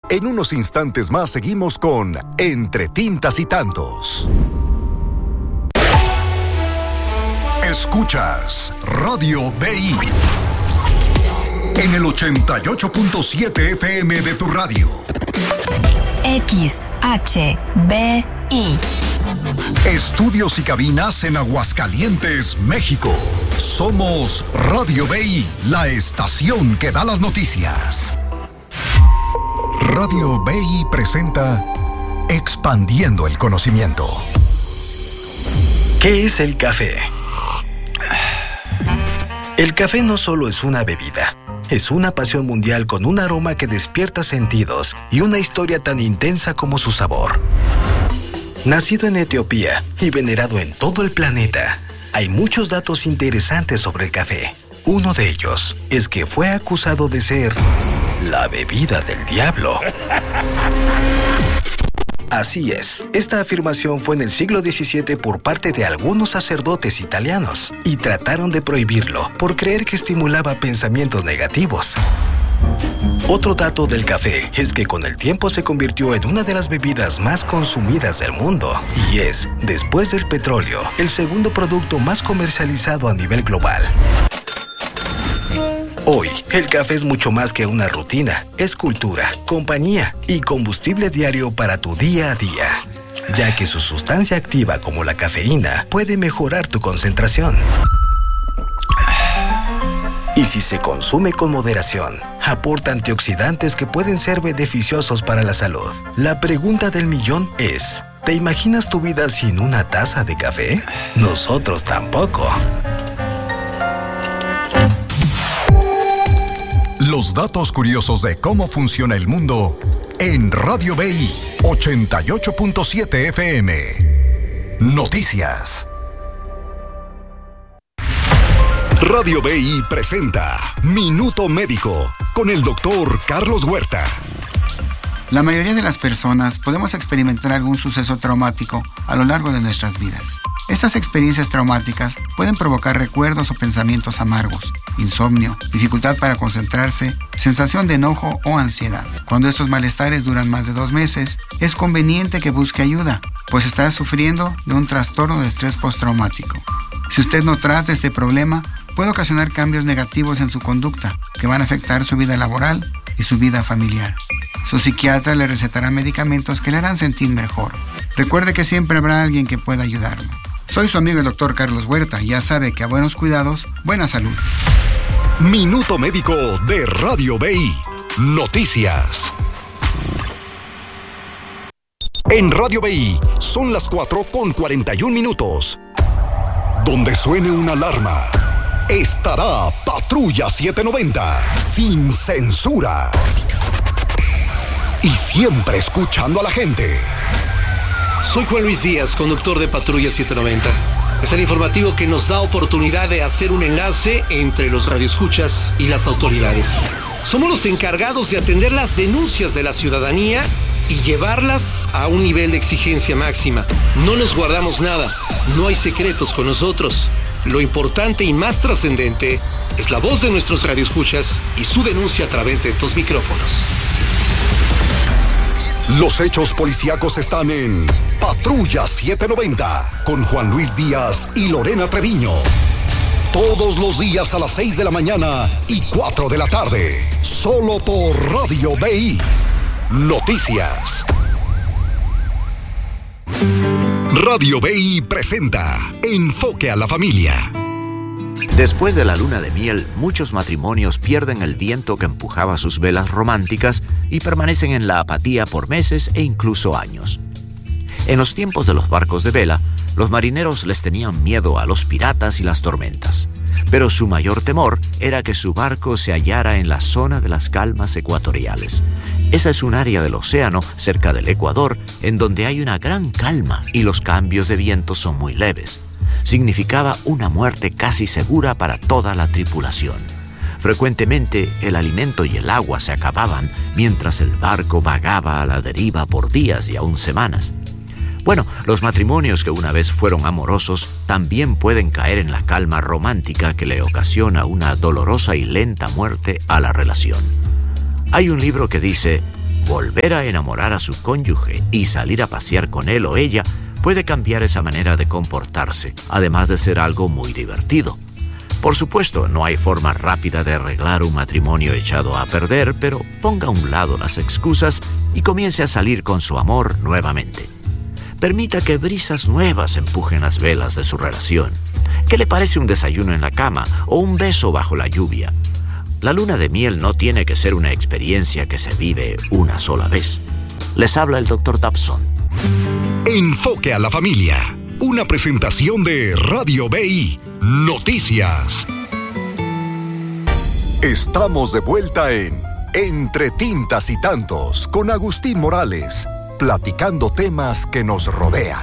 En unos instantes más seguimos con Entre Tintas y Tantos. Escuchas Radio BI en el 88.7 FM de tu radio. XHBI. Estudios y cabinas en Aguascalientes, México. Somos Radio BI, la estación que da las noticias. Radio BI presenta Expandiendo el Conocimiento. ¿Qué es el café? El café no solo es una bebida, es una pasión mundial con un aroma que despierta sentidos y una historia tan intensa como su sabor. Nacido en Etiopía y venerado en todo el planeta, hay muchos datos interesantes sobre el café. Uno de ellos es que fue acusado de ser la bebida del diablo. Así es, esta afirmación fue en el siglo XVII por parte de algunos sacerdotes italianos y trataron de prohibirlo por creer que estimulaba pensamientos negativos. Otro dato del café es que con el tiempo se convirtió en una de las bebidas más consumidas del mundo y es, después del petróleo, el segundo producto más comercializado a nivel global. Hoy, el café es mucho más que una rutina, es cultura, compañía y combustible diario para tu día a día, ya que su sustancia activa como la cafeína puede mejorar tu concentración. Y si se consume con moderación, aporta antioxidantes que pueden ser beneficiosos para la salud. La pregunta del millón es, ¿te imaginas tu vida sin una taza de café? Nosotros tampoco. Los datos curiosos de cómo funciona el mundo en Radio BI 88.7 FM. Noticias. Radio BI presenta Minuto Médico con el doctor Carlos Huerta. La mayoría de las personas podemos experimentar algún suceso traumático a lo largo de nuestras vidas. Estas experiencias traumáticas pueden provocar recuerdos o pensamientos amargos, insomnio, dificultad para concentrarse, sensación de enojo o ansiedad. Cuando estos malestares duran más de 2 meses, es conveniente que busque ayuda, pues estará sufriendo de un trastorno de estrés postraumático. Si usted no trata este problema, puede ocasionar cambios negativos en su conducta que van a afectar su vida laboral y su vida familiar. Su psiquiatra le recetará medicamentos que le harán sentir mejor. Recuerde que siempre habrá alguien que pueda ayudarlo. Soy su amigo el doctor Carlos Huerta y ya sabe que a buenos cuidados, buena salud. Minuto Médico de Radio BI. Noticias. En Radio BI son las 4:41. Donde suene una alarma, estará Patrulla 790, sin censura. Y siempre escuchando a la gente. Soy Juan Luis Díaz, conductor de Patrulla 790. Es el informativo que nos da oportunidad de hacer un enlace entre los radioescuchas y las autoridades. Somos los encargados de atender las denuncias de la ciudadanía y llevarlas a un nivel de exigencia máxima. No nos guardamos nada, no hay secretos con nosotros. Lo importante y más trascendente es la voz de nuestros radioescuchas y su denuncia a través de estos micrófonos. Los hechos policíacos están en Patrulla 790 con Juan Luis Díaz y Lorena Treviño. Todos los días a las 6 de la mañana y 4 de la tarde. Solo por Radio BI. Noticias. Radio BI presenta Enfoque a la Familia. Después de la luna de miel, muchos matrimonios pierden el viento que empujaba sus velas románticas y permanecen en la apatía por meses e incluso años. En los tiempos de los barcos de vela, los marineros les tenían miedo a los piratas y las tormentas, pero su mayor temor era que su barco se hallara en la zona de las calmas ecuatoriales. Esa es un área del océano cerca del Ecuador en donde hay una gran calma y los cambios de viento son muy leves. Significaba una muerte casi segura para toda la tripulación. Frecuentemente, el alimento y el agua se acababan mientras el barco vagaba a la deriva por días y aún semanas. Bueno, los matrimonios que una vez fueron amorosos también pueden caer en la calma romántica que le ocasiona una dolorosa y lenta muerte a la relación. Hay un libro que dice: Volver a enamorar a su cónyuge y salir a pasear con él o ella puede cambiar esa manera de comportarse, además de ser algo muy divertido. Por supuesto, no hay forma rápida de arreglar un matrimonio echado a perder, pero ponga a un lado las excusas y comience a salir con su amor nuevamente. Permita que brisas nuevas empujen las velas de su relación. ¿Qué le parece un desayuno en la cama o un beso bajo la lluvia? La luna de miel no tiene que ser una experiencia que se vive una sola vez. Les habla el Dr. Dobson. Enfoque a la familia. Una presentación de Radio BI Noticias. Estamos de vuelta en Entre Tintas y Tantos con Agustín Morales, platicando temas que nos rodean.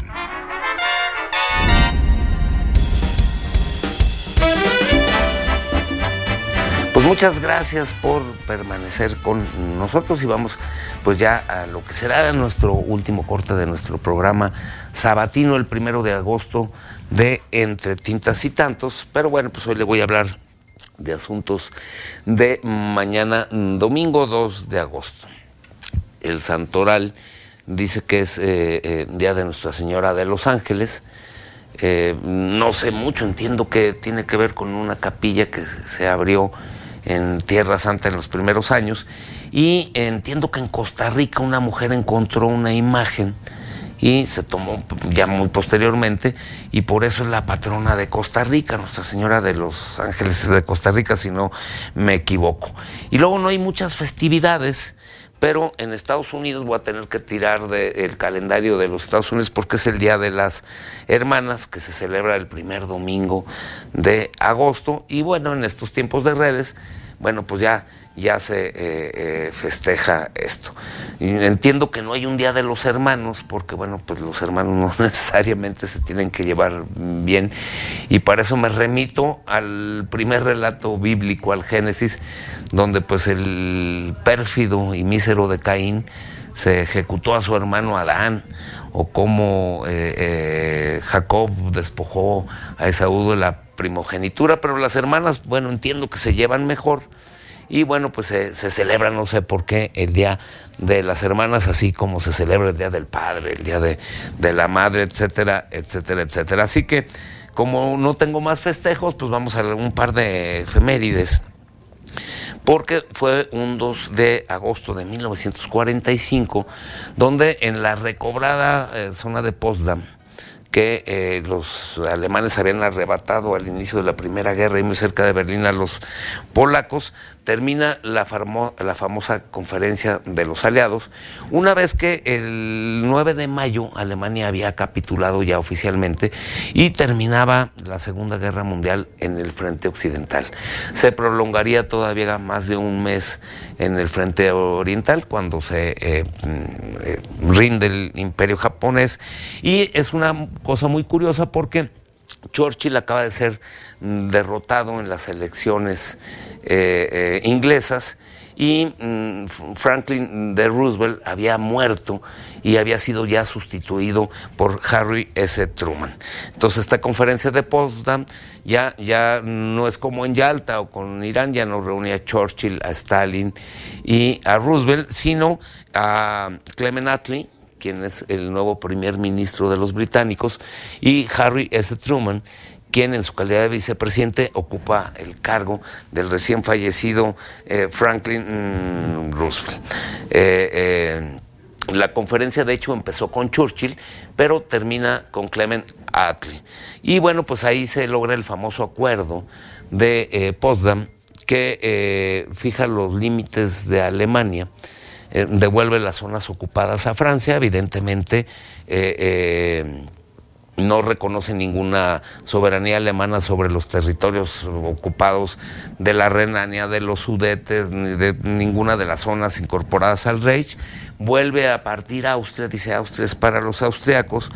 Pues muchas gracias por permanecer con nosotros y vamos pues ya a lo que será nuestro último corte de nuestro programa sabatino, el 1 de agosto de Entre Tintas y Tantos. Pero bueno, pues hoy le voy a hablar de asuntos de mañana, domingo 2 de agosto. El santoral dice que es Día de Nuestra Señora de los Ángeles. No sé mucho, entiendo que tiene que ver con una capilla que se abrió en Tierra Santa en los primeros años, y entiendo que en Costa Rica una mujer encontró una imagen y se tomó ya muy posteriormente, y por eso es la patrona de Costa Rica, Nuestra Señora de los Ángeles de Costa Rica, si no me equivoco. Y luego no hay muchas festividades, pero en Estados Unidos voy a tener que tirar del calendario de los Estados Unidos porque es el Día de las Hermanas, que se celebra el primer domingo de agosto. Y bueno, en estos tiempos de redes, bueno, pues ya se festeja esto. Y entiendo que no hay un Día de los Hermanos, porque bueno, pues los hermanos no necesariamente se tienen que llevar bien, y para eso me remito al primer relato bíblico, al Génesis, donde pues el pérfido y mísero de Caín se ejecutó a su hermano Adán, o cómo Jacob despojó a Esaú de la primogenitura. Pero las hermanas, bueno, entiendo que se llevan mejor, y bueno, pues se celebra, no sé por qué, el Día de las Hermanas, así como se celebra el Día del Padre, el Día de la Madre, etcétera, etcétera, etcétera. Así que, como no tengo más festejos, pues vamos a leer un par de efemérides. Porque fue un 2 de agosto de 1945, donde en la recobrada zona de Potsdam, que los alemanes habían arrebatado al inicio de la Primera Guerra y muy cerca de Berlín a los polacos, termina la famosa conferencia de los aliados, una vez que el 9 de mayo Alemania había capitulado ya oficialmente y terminaba la Segunda Guerra Mundial en el frente occidental. Se prolongaría todavía más de un mes en el frente oriental, cuando se rinde el imperio japonés. Y es una cosa muy curiosa porque Churchill acaba de ser derrotado en las elecciones inglesas, y Franklin D. Roosevelt había muerto y había sido ya sustituido por Harry S. Truman. Entonces esta conferencia de Potsdam ya no es como en Yalta o con Irán, ya no reunía a Churchill, a Stalin y a Roosevelt, sino a Clement Attlee, quien es el nuevo primer ministro de los británicos, y Harry S. Truman, quien en su calidad de vicepresidente ocupa el cargo del recién fallecido Franklin Roosevelt. La conferencia de hecho empezó con Churchill, pero termina con Clement Attlee. Y bueno, pues ahí se logra el famoso acuerdo de Potsdam, que fija los límites de Alemania, devuelve las zonas ocupadas a Francia. Evidentemente no reconoce ninguna soberanía alemana sobre los territorios ocupados de la Renania, de los Sudetes, ni de ninguna de las zonas incorporadas al Reich. Vuelve a partir Austria, dice Austria es para los austriacos,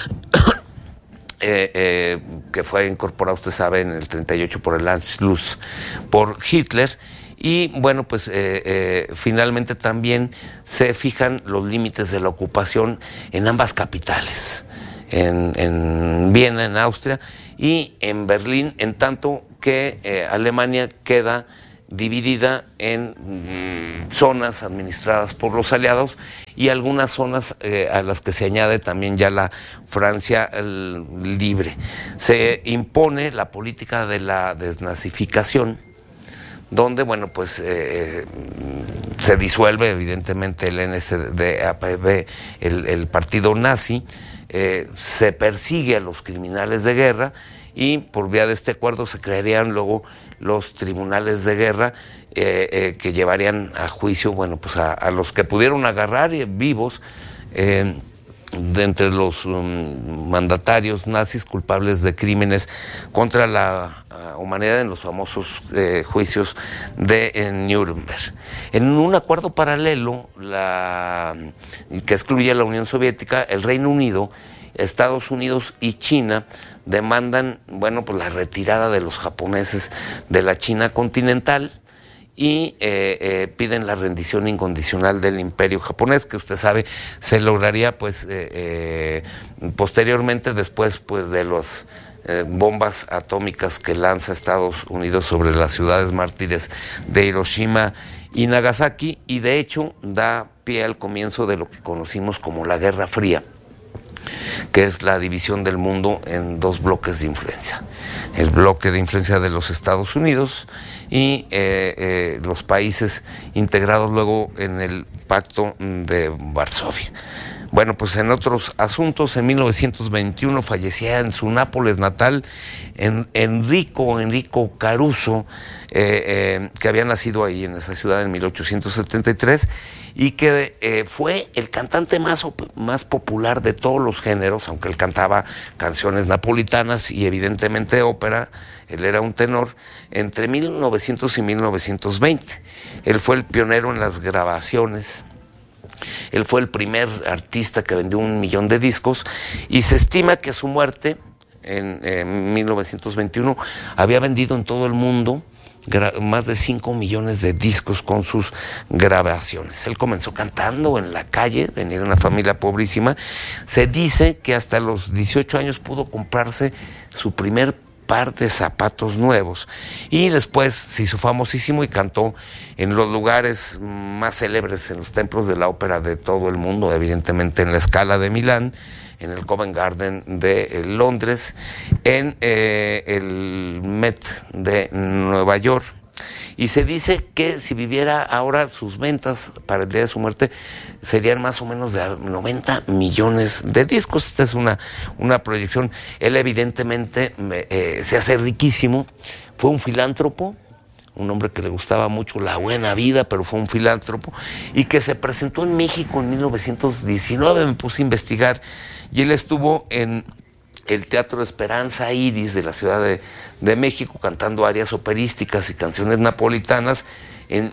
que fue incorporado, usted sabe, en el 38 por el Anschluss por Hitler. Y bueno, pues finalmente también se fijan los límites de la ocupación en ambas capitales, en Viena, en Austria, y en Berlín, en tanto que Alemania queda dividida en zonas administradas por los aliados y algunas zonas a las que se añade también ya la Francia libre. Se impone la política de la desnazificación, donde, bueno, pues se disuelve evidentemente el NSDAP, el partido nazi, se persigue a los criminales de guerra y por vía de este acuerdo se crearían luego los tribunales de guerra que llevarían a juicio, bueno, pues a los que pudieron agarrar vivos de entre los mandatarios nazis culpables de crímenes contra la humanidad en los famosos juicios de Nuremberg. En un acuerdo paralelo que excluye a la Unión Soviética, el Reino Unido, Estados Unidos y China demandan, bueno, pues la retirada de los japoneses de la China continental y piden la rendición incondicional del imperio japonés, que usted sabe se lograría pues posteriormente, después pues de las bombas atómicas que lanza Estados Unidos sobre las ciudades mártires de Hiroshima y Nagasaki, y de hecho da pie al comienzo de lo que conocimos como la Guerra Fría, que es la división del mundo en dos bloques de influencia: el bloque de influencia de los Estados Unidos y los países integrados luego en el Pacto de Varsovia. Bueno, pues en otros asuntos, en 1921 fallecía en su Nápoles natal Enrico Caruso, que había nacido ahí en esa ciudad en 1873 y que fue el cantante más popular de todos los géneros, aunque él cantaba canciones napolitanas y evidentemente ópera. Él era un tenor entre 1900 y 1920. Él fue el pionero en las grabaciones. Él fue el primer artista que vendió 1 millón de discos y se estima que a su muerte en 1921 había vendido en todo el mundo más de 5 millones de discos con sus grabaciones. Él comenzó cantando en la calle, venía de una familia pobrísima. Se dice que hasta los 18 años pudo comprarse su primer par de zapatos nuevos y después se hizo famosísimo y cantó en los lugares más célebres, en los templos de la ópera de todo el mundo, evidentemente en la Scala de Milán, en el Covent Garden de Londres, en el Met de Nueva York. Y se dice que si viviera ahora, sus ventas para el día de su muerte serían más o menos de 90 millones de discos. Esta es una proyección. Él evidentemente se hace riquísimo. Fue un filántropo, un hombre que le gustaba mucho la buena vida, pero fue un filántropo, y que se presentó en México en 1919. Me puse a investigar y él estuvo en el Teatro Esperanza Iris de la Ciudad de México cantando arias operísticas y canciones napolitanas en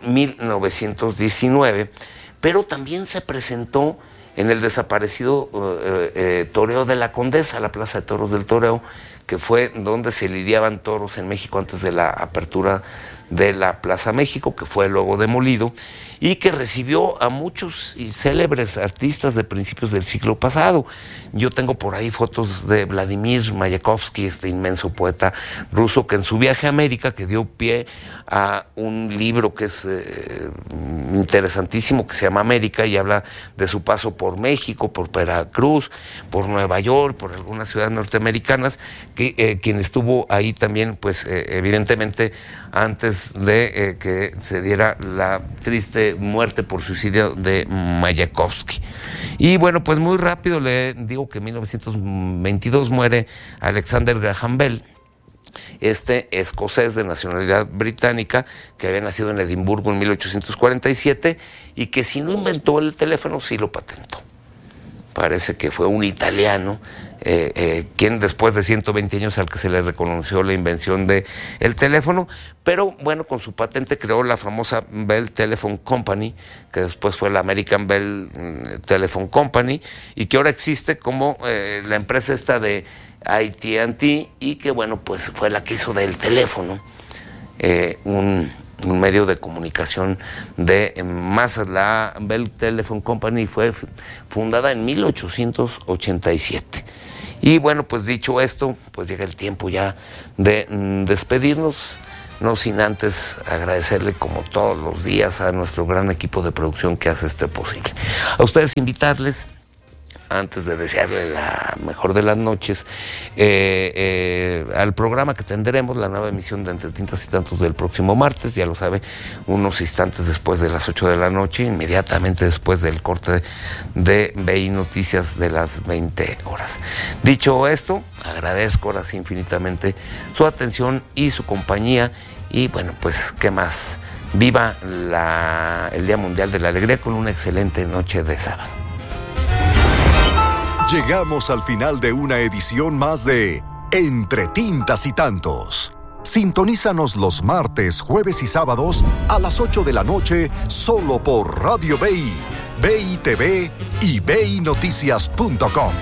1919, pero también se presentó en el desaparecido Toreo de la Condesa, la Plaza de Toros del Toreo, que fue donde se lidiaban toros en México antes de la apertura de la Plaza México, que fue luego demolido, y que recibió a muchos y célebres artistas de principios del siglo pasado. Yo tengo por ahí fotos de Vladimir Mayakovsky, este inmenso poeta ruso, que en su viaje a América, que dio pie a un libro que es interesantísimo, que se llama América, y habla de su paso por México, por Veracruz, por Nueva York, por algunas ciudades norteamericanas, que quien estuvo ahí también, pues evidentemente antes de que se diera la triste muerte por suicidio de Mayakovsky. Y bueno, pues muy rápido le digo que en 1922 muere Alexander Graham Bell, este escocés de nacionalidad británica que había nacido en Edimburgo en 1847 y que si no inventó el teléfono, sí lo patentó. Parece que fue un italiano quien después de 120 años al que se le reconoció la invención del teléfono, pero bueno, con su patente creó la famosa Bell Telephone Company, que después fue la American Bell Telephone Company, y que ahora existe como la empresa esta de AT&T, y que bueno, pues fue la que hizo del teléfono un medio de comunicación de masas. La Bell Telephone Company fue fundada en 1887. Y bueno, pues dicho esto, pues llega el tiempo ya de despedirnos. no sin antes agradecerle como todos los días a nuestro gran equipo de producción que hace esto posible. A ustedes invitarles, antes de desearle la mejor de las noches, al programa que tendremos, la nueva emisión de Entre Tintas y Tantos del próximo martes, ya lo sabe, unos instantes después de las 8 de la noche, inmediatamente después del corte de BI Noticias de las 20 horas. Dicho esto, agradezco ahora sí infinitamente su atención y su compañía, y bueno, pues, ¿qué más? Viva el Día Mundial de la Alegría con una excelente noche de sábado. Llegamos al final de una edición más de Entre Tintas y Tantos. Sintonízanos los martes, jueves y sábados a las 8 de la noche solo por Radio BI, BI TV y BINoticias.com.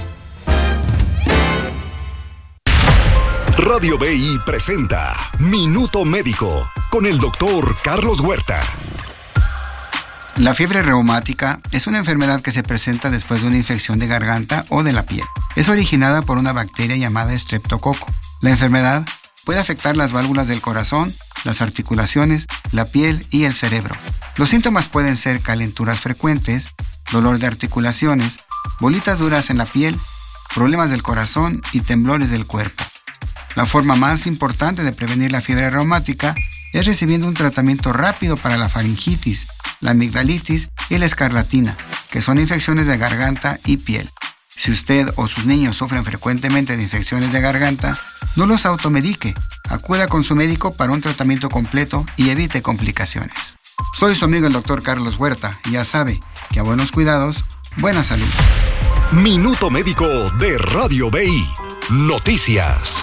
Radio BI presenta Minuto Médico con el doctor Carlos Huerta. La fiebre reumática es una enfermedad que se presenta después de una infección de garganta o de la piel. Es originada por una bacteria llamada estreptococo. La enfermedad puede afectar las válvulas del corazón, las articulaciones, la piel y el cerebro. Los síntomas pueden ser calenturas frecuentes, dolor de articulaciones, bolitas duras en la piel, problemas del corazón y temblores del cuerpo. La forma más importante de prevenir la fiebre reumática es recibiendo un tratamiento rápido para la faringitis, la amigdalitis y la escarlatina, que son infecciones de garganta y piel. Si usted o sus niños sufren frecuentemente de infecciones de garganta, no los automedique. Acuda con su médico para un tratamiento completo y evite complicaciones. Soy su amigo el doctor Carlos Huerta y ya sabe que a buenos cuidados, buena salud. Minuto Médico de Radio BI. Noticias.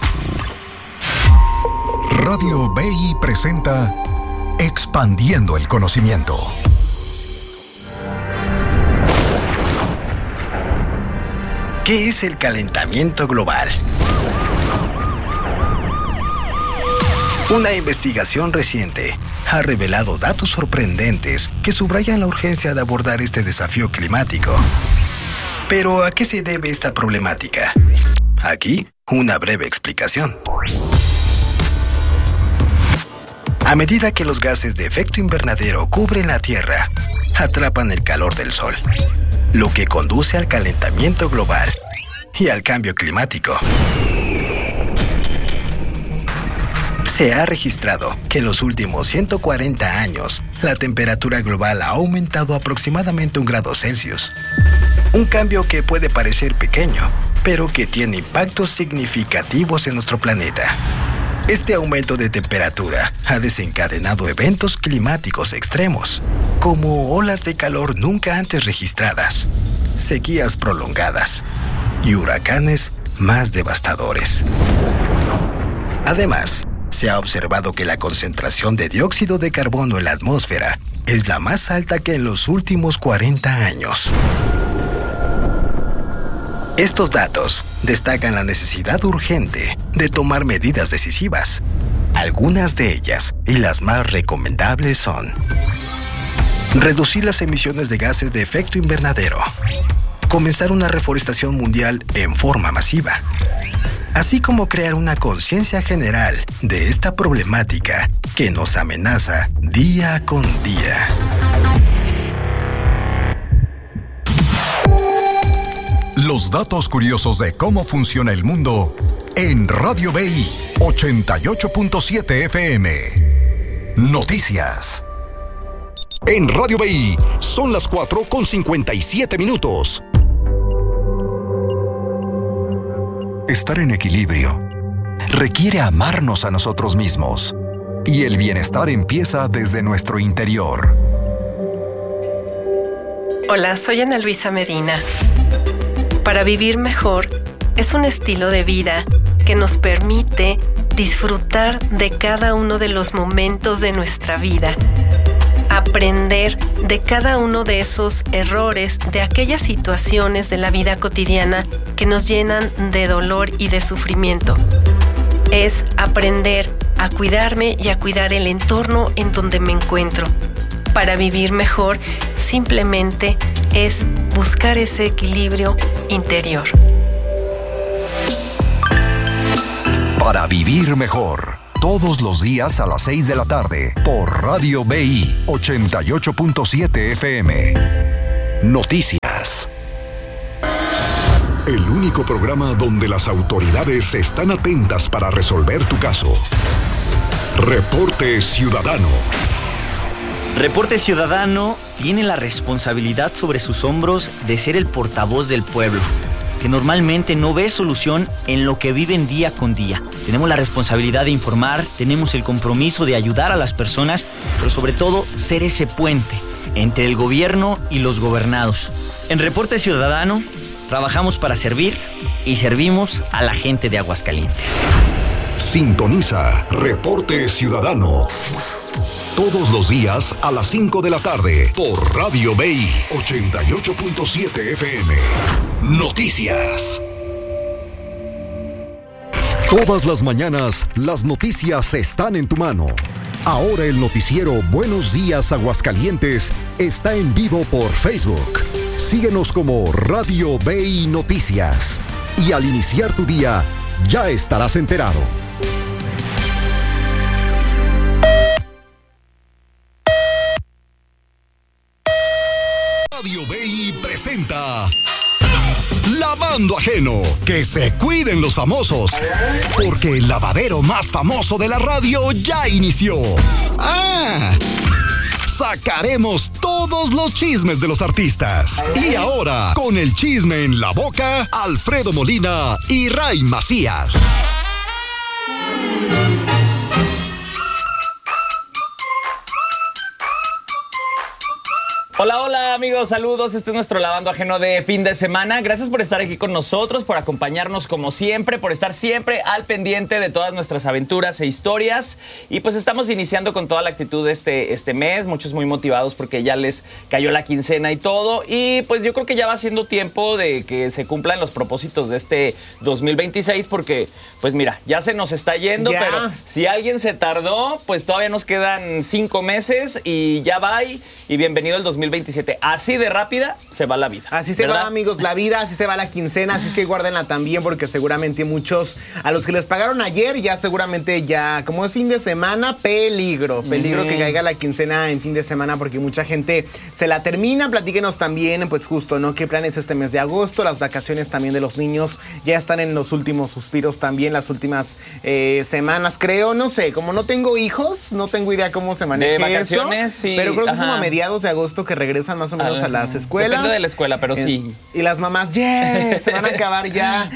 Radio BI presenta Expandiendo el Conocimiento. ¿Qué es el calentamiento global? Una investigación reciente ha revelado datos sorprendentes que subrayan la urgencia de abordar este desafío climático. Pero, ¿a qué se debe esta problemática? Aquí, una breve explicación. A medida que los gases de efecto invernadero cubren la Tierra, atrapan el calor del Sol, lo que conduce al calentamiento global y al cambio climático. Se ha registrado que en los últimos 140 años, la temperatura global ha aumentado aproximadamente 1 grado Celsius. Un cambio que puede parecer pequeño, pero que tiene impactos significativos en nuestro planeta. Este aumento de temperatura ha desencadenado eventos climáticos extremos, como olas de calor nunca antes registradas, sequías prolongadas y huracanes más devastadores. Además, se ha observado que la concentración de dióxido de carbono en la atmósfera es la más alta que en los últimos 40 años. Estos datos destacan la necesidad urgente de tomar medidas decisivas. Algunas de ellas, y las más recomendables, son: reducir las emisiones de gases de efecto invernadero, comenzar una reforestación mundial en forma masiva, así como crear una conciencia general de esta problemática que nos amenaza día con día. Los datos curiosos de cómo funciona el mundo en Radio BI 88.7 FM. Noticias. En Radio BI son las 4:57. Estar en equilibrio requiere amarnos a nosotros mismos, y el bienestar empieza desde nuestro interior. Hola, soy Ana Luisa Medina. Para vivir mejor es un estilo de vida que nos permite disfrutar de cada uno de los momentos de nuestra vida, aprender de cada uno de esos errores, de aquellas situaciones de la vida cotidiana que nos llenan de dolor y de sufrimiento. Es aprender a cuidarme y a cuidar el entorno en donde me encuentro. Para vivir mejor, simplemente es buscar ese equilibrio interior. Para vivir mejor, Todos los días a las 6 de la tarde por Radio BI 88.7 FM. Noticias. El único programa donde las autoridades están atentas para resolver tu caso. Reporte Ciudadano. Reporte Ciudadano tiene la responsabilidad sobre sus hombros de ser el portavoz del pueblo, que normalmente no ve solución en lo que viven día con día. Tenemos la responsabilidad de informar, tenemos el compromiso de ayudar a las personas, pero sobre todo ser ese puente entre el gobierno y los gobernados. En Reporte Ciudadano trabajamos para servir y servimos a la gente de Aguascalientes. Sintoniza Reporte Ciudadano. Todos los días a las 5 de la tarde por Radio BI 88.7 FM. Noticias. Todas las mañanas, las noticias están en tu mano. Ahora el noticiero Buenos Días Aguascalientes está en vivo por Facebook. Síguenos como Radio BI Noticias. Y al iniciar tu día, ya estarás enterado. Radio BI presenta Lavando Ajeno. Que se cuiden los famosos, porque el lavadero más famoso de la radio ya inició. Sacaremos todos los chismes de los artistas. Y ahora, con el chisme en la boca, Alfredo Molina y Ray Macías. Hola, hola amigos, saludos. Este es nuestro Lavando Ajeno de fin de semana. Gracias por estar aquí con nosotros, por acompañarnos como siempre, por estar siempre al pendiente de todas nuestras aventuras e historias. Y pues estamos iniciando con toda la actitud este mes, muchos muy motivados porque ya les cayó la quincena y todo. Y pues yo creo que ya va siendo tiempo de que se cumplan los propósitos de este 2026 porque pues mira, ya se nos está yendo, ya. Pero si alguien se tardó, pues todavía nos quedan 5 meses y ya va y bienvenido el 2027. Así de rápida se va la vida. Así se va, amigos, la vida, así se va la quincena, así es que guárdenla también porque seguramente muchos, a los que les pagaron ayer, ya seguramente ya, como es fin de semana, peligro que caiga la quincena en fin de semana porque mucha gente se la termina. Platíquenos también, pues justo, ¿no? ¿Qué planes este mes de agosto? Las vacaciones también de los niños ya están en los últimos suspiros también, las últimas semanas, creo, no sé, como no tengo hijos, no tengo idea cómo se maneja de vacaciones, eso, sí. Pero creo que es como a mediados de agosto que regresan más o menos a las escuelas. Depende de la escuela, pero sí. Y las mamás, se van a acabar ya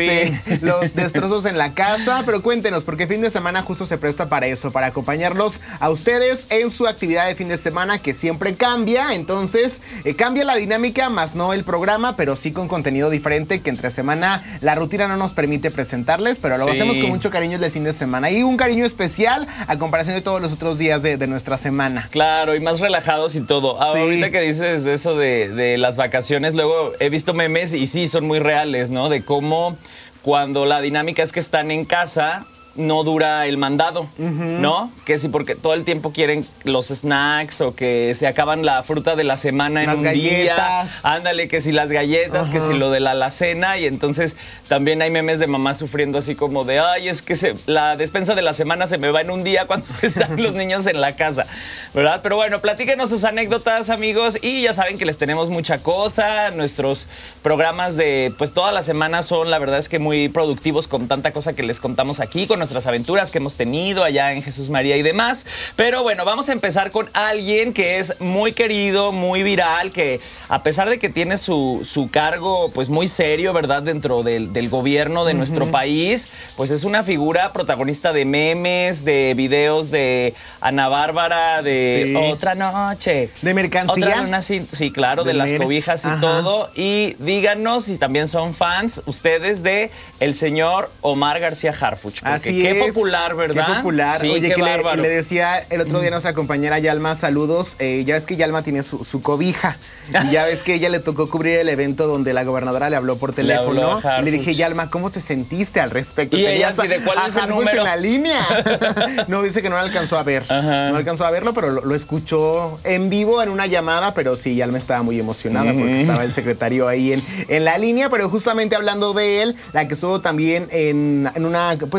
los destrozos en la casa. Pero cuéntenos, porque fin de semana justo se presta para eso, para acompañarlos a ustedes en su actividad de fin de semana que siempre cambia. Entonces, cambia la dinámica, más no el programa, pero sí con contenido diferente que entre semana la rutina no nos permite presentarles, pero lo hacemos con mucho cariño el del fin de semana. Y un cariño especial a comparación de todos los otros días de nuestra semana. Claro, y más relajados y todo. Ahorita que dices de eso de las vacaciones, luego he visto memes y sí, son muy reales, ¿no? De cómo cuando la dinámica es que están en casa, no dura el mandado, ¿no? Que sí, porque todo el tiempo quieren los snacks o que se acaban la fruta de la semana en un día. Ándale, que si las galletas, que si lo de la alacena. Y entonces también hay memes de mamá sufriendo así como de, ay, es que la despensa de la semana se me va en un día cuando están los niños en la casa, ¿verdad? Pero bueno, platíquenos sus anécdotas, amigos. Y ya saben que les tenemos mucha cosa. Nuestros programas de, pues toda la semana son, la verdad es que muy productivos con tanta cosa que les contamos aquí, con nuestras aventuras que hemos tenido allá en Jesús María y demás. Pero bueno, vamos a empezar con alguien que es muy querido, muy viral, que a pesar de que tiene su cargo pues muy serio, ¿verdad? Dentro del gobierno de nuestro país, pues es una figura protagonista de memes, de videos de Ana Bárbara, de Otra Noche. De mercancía. Otra luna, sí, claro, de las cobijas y todo. Y díganos si también son fans ustedes de el señor Omar García Harfuch. Porque qué popular, ¿verdad? Qué popular. Sí, oye, qué que bárbaro. le decía el otro día a nuestra compañera Yalma, saludos. Ya ves que Yalma tiene su cobija. Y ya ves que ella le tocó cubrir el evento donde la gobernadora le habló por teléfono. Y le dije, Yalma, ¿cómo te sentiste al respecto? Y ella así, ¿de cuál es el número? En la línea. No, dice que no la alcanzó a ver. No alcanzó a verlo, pero lo escuchó en vivo en una llamada. Pero sí, Yalma estaba muy emocionada porque estaba el secretario ahí en la línea. Pero justamente hablando de él, la que estuvo también en un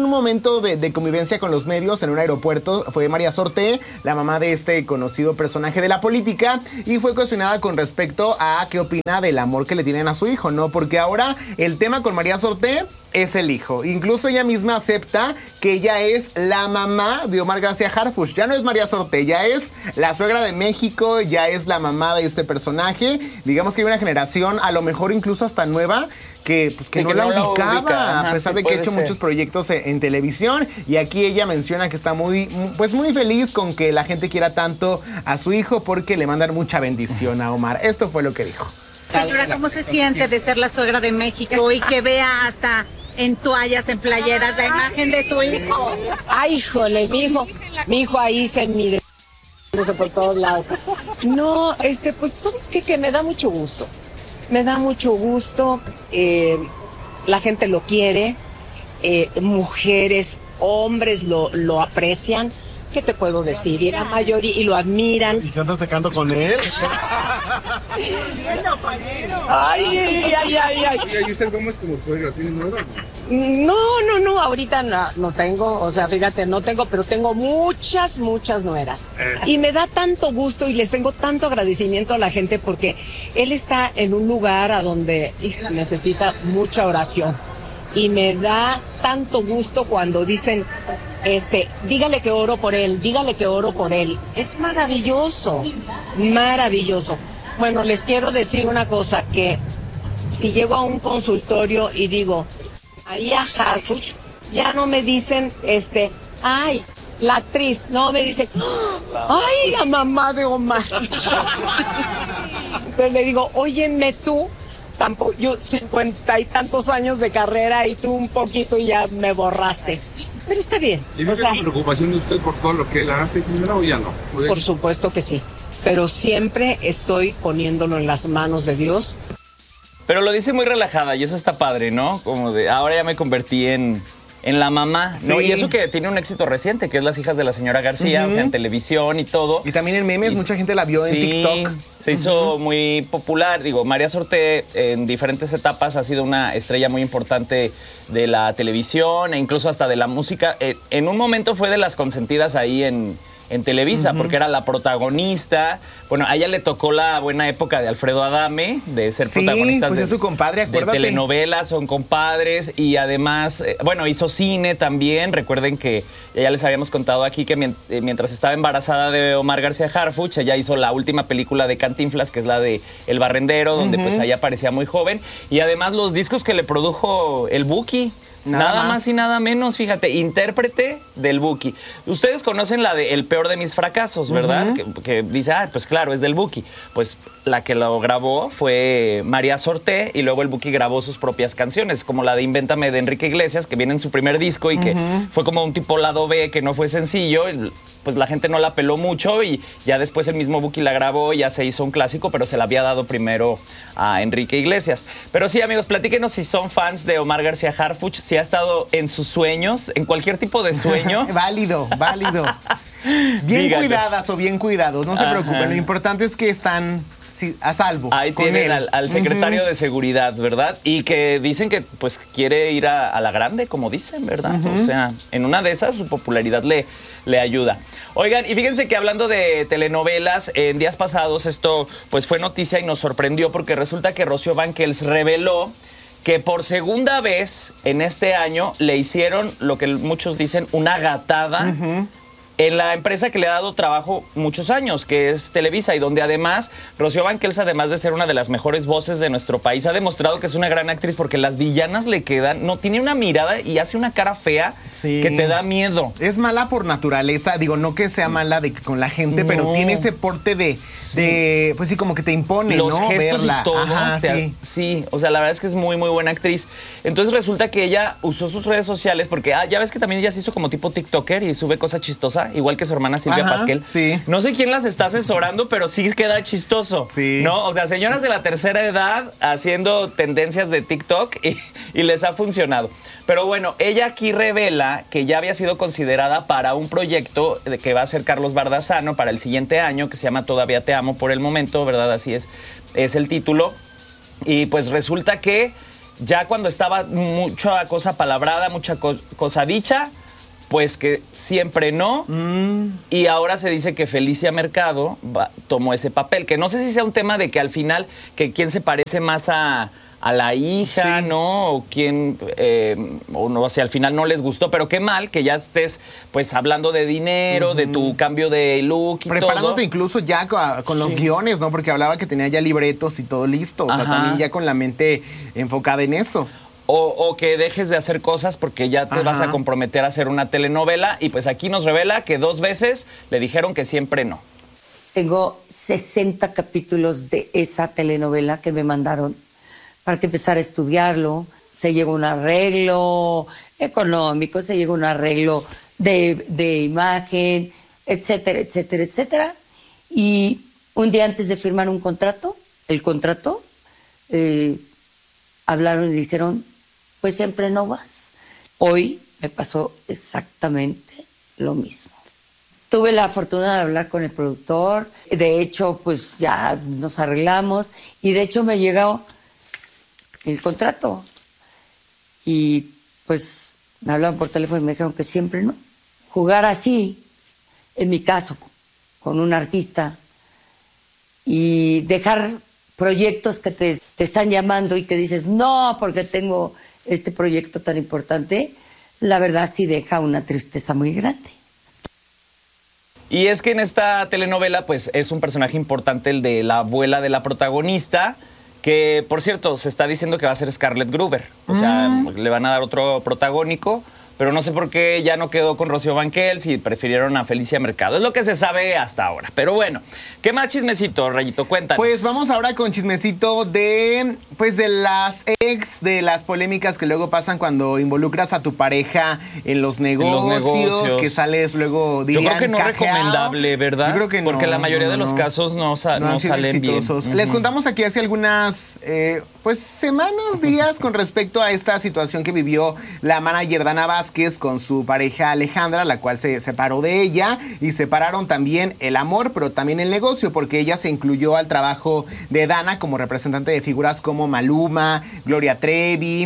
un momento de convivencia con los medios en un aeropuerto. Fue María Sorté, la mamá de este conocido personaje de la política, y fue cuestionada con respecto a qué opina del amor que le tienen a su hijo, ¿no? Porque ahora el tema con María Sorté es el hijo. Incluso ella misma acepta que ella es la mamá de Omar García Harfuch. Ya no es María Sorté, ya es la suegra de México, ya es la mamá de este personaje. Digamos que hay una generación, a lo mejor incluso hasta nueva, que no la ubicaba, a pesar de que ha hecho muchos proyectos en televisión. Y aquí ella menciona que está muy feliz con que la gente quiera tanto a su hijo, porque le mandan mucha bendición a Omar. Esto fue lo que dijo. Señora, ¿cómo se siente de ser la suegra de México y que vea hasta en toallas, en playeras, la imagen de su hijo? Ay, híjole, mi hijo ahí se mire por todos lados. No, pues, ¿sabes qué? Que me da mucho gusto. Me da mucho gusto, la gente lo quiere, mujeres, hombres lo aprecian. ¿Qué te puedo decir? Y la mayoría, y lo admiran. ¿Y se andan sacando con él? Ay. ¿Y usted cómo es como suegra? ¿Tiene nueva? No, ahorita no tengo, o sea, fíjate, no tengo, pero tengo muchas nueras. Y me da tanto gusto y les tengo tanto agradecimiento a la gente, porque él está en un lugar a donde necesita mucha oración. Y me da tanto gusto cuando dicen, dígale que oro por él, dígale que oro por él. Es maravilloso, maravilloso. Bueno, les quiero decir una cosa, que si llego a un consultorio y digo, ahí a Harfuch, ya no me dicen, ay, la actriz, no, me dicen, ay, la mamá de Omar. Entonces le digo, óyeme tú, tampoco, yo 50 y tantos años de carrera y tú un poquito y ya me borraste. Pero está bien. ¿Y no tiene preocupación de usted por todo lo que él hace, señora, o ya no? Por supuesto que sí, pero siempre estoy poniéndolo en las manos de Dios. Pero lo dice muy relajada y eso está padre, ¿no? Como de, ahora ya me convertí en la mamá, ¿no? Sí. Y eso que tiene un éxito reciente, que es Las hijas de la señora García, o sea, en televisión y todo. Y también en memes, mucha gente la vio en TikTok. Se hizo muy popular. Digo, María Sorté en diferentes etapas ha sido una estrella muy importante de la televisión e incluso hasta de la música. En un momento fue de las consentidas ahí en Televisa, porque era la protagonista. Bueno, a ella le tocó la buena época de Alfredo Adame, de ser protagonistas pues es su compadre, acuérdate. De telenovelas, son compadres, y además, hizo cine también. Recuerden que ya les habíamos contado aquí que mientras estaba embarazada de Omar García Harfuch, ella hizo la última película de Cantinflas, que es la de El Barrendero, donde pues ella parecía muy joven, y además los discos que le produjo el Buki. Nada más y nada menos, fíjate, intérprete del Buki. Ustedes conocen la de El peor de mis fracasos, ¿verdad? Que dice, pues claro, es del Buki. Pues la que lo grabó fue María Sorté, y luego el Buki grabó sus propias canciones, como la de Invéntame de Enrique Iglesias, que viene en su primer disco y que fue como un tipo lado B, que no fue sencillo. Pues la gente no la peló mucho y ya después el mismo Buki la grabó y ya se hizo un clásico, pero se la había dado primero a Enrique Iglesias. Pero sí, amigos, platíquenos si son fans de Omar García Harfuch, si ha estado en sus sueños, en cualquier tipo de sueño. Válido. Bien cuidadas o bien cuidados, no se preocupen, lo importante es que están a salvo. Ahí tienen al secretario de seguridad, ¿verdad? Y que dicen que pues quiere ir a la grande, como dicen, ¿verdad? O sea, en una de esas su popularidad le ayuda. Oigan, y fíjense que hablando de telenovelas, en días pasados esto pues fue noticia y nos sorprendió, porque resulta que Rocío Banquels reveló que por segunda vez en este año le hicieron lo que muchos dicen una gatada en la empresa que le ha dado trabajo muchos años, que es Televisa, y donde además Rocío Banquels, además de ser una de las mejores voces de nuestro país, ha demostrado que es una gran actriz, porque las villanas le quedan, no tiene una mirada y hace una cara fea que te da miedo. Es mala por naturaleza, digo, no que sea mala con la gente, pero tiene ese porte de pues sí, como que te impone, los gestos verla. Y todo. Sí, o sea, la verdad es que es muy, muy buena actriz. Entonces resulta que ella usó sus redes sociales, porque ya ves que también ella se hizo como tipo TikToker y sube cosas chistosas, igual que su hermana Silvia Pasquel. Sí. No sé quién las está asesorando, pero sí queda chistoso. Sí. ¿No? O sea, señoras de la tercera edad haciendo tendencias de TikTok y les ha funcionado. Pero bueno, ella aquí revela que ya había sido considerada para un proyecto que va a hacer Carlos Bardazano para el siguiente año, que se llama Todavía te amo por el momento, ¿verdad? Así es el título. Y pues resulta que ya cuando estaba mucha cosa palabrada, mucha cosa dicha, pues que siempre no. Y ahora se dice que Felicia Mercado tomó ese papel, que no sé si sea un tema de que al final, que quién se parece más a la hija, sí, ¿no? O quién, o no, si al final no les gustó, pero qué mal que ya estés, pues, hablando de dinero, de tu cambio de look y preparándote todo. Incluso ya con los guiones, ¿no? Porque hablaba que tenía ya libretos y todo listo, o sea, también ya con la mente enfocada en eso. O que dejes de hacer cosas porque ya te vas a comprometer a hacer una telenovela, y pues aquí nos revela que 2 veces le dijeron que siempre no. Tengo 60 capítulos de esa telenovela que me mandaron para que empezara a estudiarlo. Se llegó a un arreglo económico, se llegó a un arreglo de imagen, etcétera, etcétera, etcétera. Y un día antes de firmar el contrato, hablaron y dijeron, pues siempre no vas. Hoy me pasó exactamente lo mismo. Tuve la fortuna de hablar con el productor, de hecho, pues ya nos arreglamos, y de hecho me llegó el contrato. Y pues me hablaban por teléfono y me dijeron que siempre no. Jugar así, en mi caso, con un artista, y dejar proyectos que te están llamando y que dices, no, porque tengo este proyecto tan importante, la verdad sí deja una tristeza muy grande. Y es que en esta telenovela, pues, es un personaje importante el de la abuela de la protagonista, que, por cierto, se está diciendo que va a ser Scarlett Gruber. O sea, le van a dar otro protagónico, pero no sé por qué ya no quedó con Rocío Banquels y prefirieron a Felicia Mercado. Es lo que se sabe hasta ahora. Pero bueno, ¿qué más chismecito, Rayito? Cuéntanos. Pues vamos ahora con chismecito de las ex, de las polémicas que luego pasan cuando involucras a tu pareja en los negocios. Que sales luego, yo creo que no es recomendable, ¿verdad? Yo creo que no. Porque la mayoría de los casos no salen exitosos. Les contamos aquí hace algunas semanas, días, con respecto a esta situación que vivió la manager Dana Vázquez con su pareja Alejandra, la cual se separó de ella, y separaron también el amor, pero también el negocio, porque ella se incluyó al trabajo de Dana como representante de figuras como Maluma, Gloria Trevi,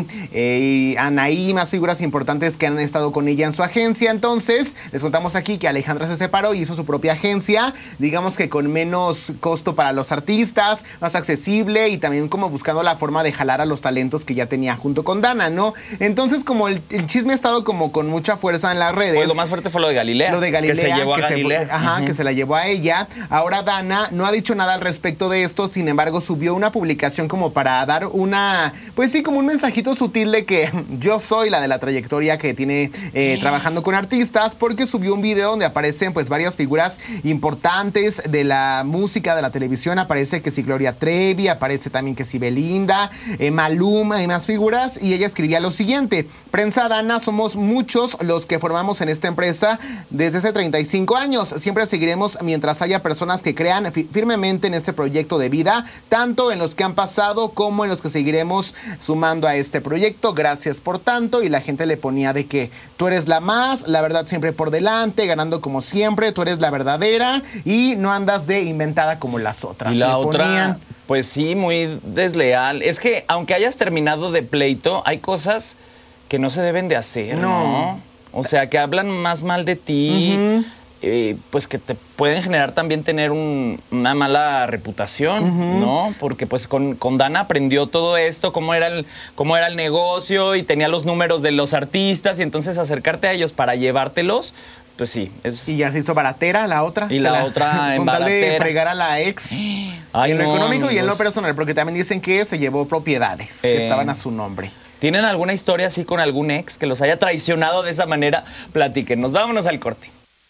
Anaí, más figuras importantes que han estado con ella en su agencia. Entonces, les contamos aquí que Alejandra se separó y hizo su propia agencia, digamos que con menos costo para los artistas, más accesible, y también como buscando la forma de jalar a los talentos que ya tenía junto con Dana, ¿no? Entonces, como el chisme ha estado como con mucha fuerza en las redes. Pues lo más fuerte fue lo de Galilea. Lo de Galilea. Que se llevó a Galilea. Que se la llevó a ella. Ahora Dana no ha dicho nada al respecto de esto, sin embargo subió una publicación como para dar como un mensajito sutil de que yo soy la de la trayectoria que tiene trabajando con artistas, porque subió un video donde aparecen pues varias figuras importantes de la música, de la televisión. Aparece que sí Gloria Trevi, aparece también que sí Belinda, Maluma y más figuras, y ella escribía lo siguiente: prensa Dana, somos muchos los que formamos en esta empresa desde hace 35 años. Siempre seguiremos mientras haya personas que crean firmemente en este proyecto de vida, tanto en los que han pasado como en los que seguiremos sumando a este proyecto. Gracias por tanto. Y la gente le ponía de que tú eres la más, la verdad siempre por delante, ganando como siempre, tú eres la verdadera y no andas de inventada como las otras. Y la otra, pues sí, muy desleal. Es que aunque hayas terminado de pleito, hay cosas que no se deben de hacer, ¿no? O sea, que hablan más mal de ti, pues que te pueden generar también tener una mala reputación, ¿no? Porque pues con Dana aprendió todo esto, cómo era el negocio, y tenía los números de los artistas, y entonces acercarte a ellos para llevártelos, pues sí. Y ya se hizo baratera la otra. Y la otra en con tal baratera. de fregar a la ex. Ay, en lo económico y en lo personal, porque también dicen que se llevó propiedades que estaban a su nombre. ¿Tienen alguna historia así con algún ex que los haya traicionado de esa manera? Platíquenos. Vámonos al corte.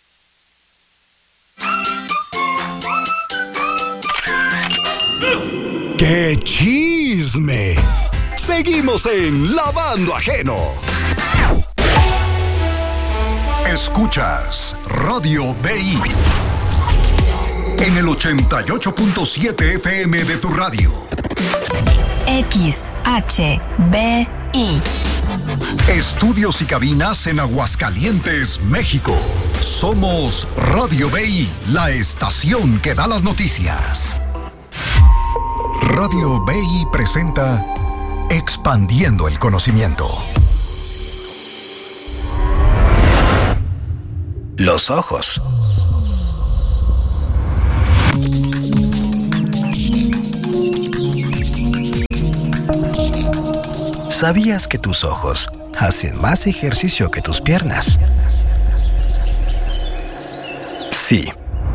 ¡Qué chisme! Seguimos en Lavando Ajeno. Escuchas Radio BI en el 88.7 FM de tu radio. XHBI. Estudios y cabinas en Aguascalientes, México. Somos Radio BI, la estación que da las noticias. Radio BI presenta expandiendo el conocimiento. Los ojos. ¿Sabías que tus ojos hacen más ejercicio que tus piernas? Sí.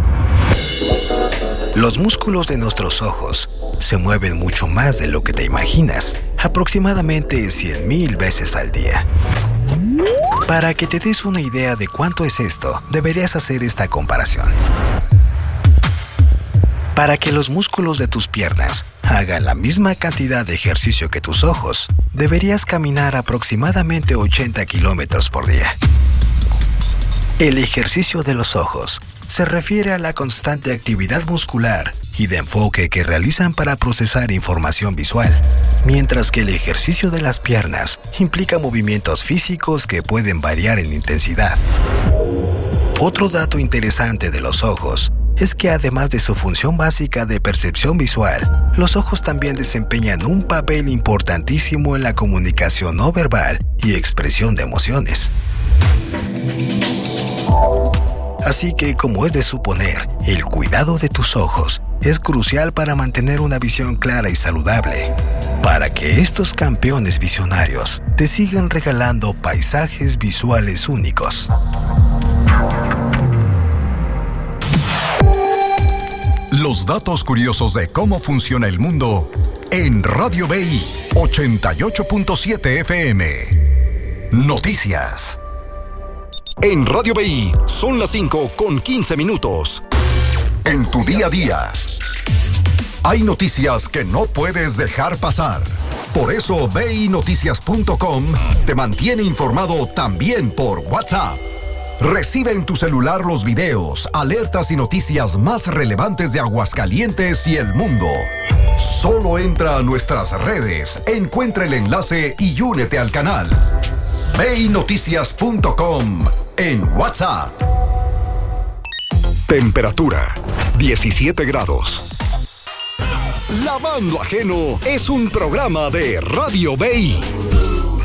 Los músculos de nuestros ojos se mueven mucho más de lo que te imaginas, aproximadamente 100,000 veces al día. Para que te des una idea de cuánto es esto, deberías hacer esta comparación. Para que los músculos de tus piernas hagan la misma cantidad de ejercicio que tus ojos, deberías caminar aproximadamente 80 kilómetros por día. El ejercicio de los ojos se refiere a la constante actividad muscular y de enfoque que realizan para procesar información visual, mientras que el ejercicio de las piernas implica movimientos físicos que pueden variar en intensidad. Otro dato interesante de los ojos es que además de su función básica de percepción visual, los ojos también desempeñan un papel importantísimo en la comunicación no verbal y expresión de emociones. Así que, como es de suponer, el cuidado de tus ojos es crucial para mantener una visión clara y saludable, para que estos campeones visionarios te sigan regalando paisajes visuales únicos. Los datos curiosos de cómo funciona el mundo en Radio BI 88.7 FM. Noticias. En Radio BI son las 5:15. En tu día a día. Hay noticias que no puedes dejar pasar. Por eso BINoticias.com te mantiene informado también por WhatsApp. Recibe en tu celular los videos, alertas y noticias más relevantes de Aguascalientes y el mundo. Solo entra a nuestras redes, encuentra el enlace y únete al canal. BINoticias.com en WhatsApp. Temperatura 17 grados. Lavando Ajeno es un programa de Radio BI.